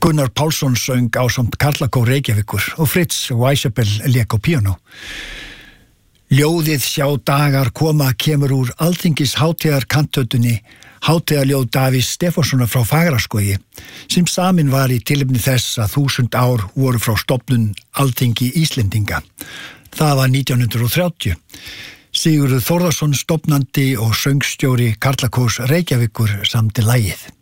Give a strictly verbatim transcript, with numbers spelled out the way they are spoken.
Gunnar Pálsson söng ásamt Karlakór Reykjavíkur og Fritz Weisabell lék á píanó. Ljóðið sjá dagar koma kemur úr Alþingis hátíðar kantötunni Hátíðarljóð Davís Stefánssonar frá Fagraskógi sem samin var í tilefni þess að þúsund ár voru frá stofnun Alþingi Íslendinga. Það var nítján hundrað og þrjátíu. Sigurður Þórðarson stofnandi og söngstjóri Karlakórs Reykjavíkur samdi lagið.